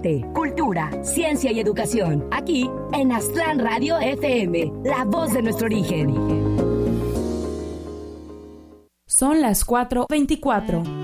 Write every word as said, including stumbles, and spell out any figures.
arte, cultura, ciencia y educación. Aquí en Aztlán Radio F M, la voz de nuestro origen. Son las cuatro veinticuatro.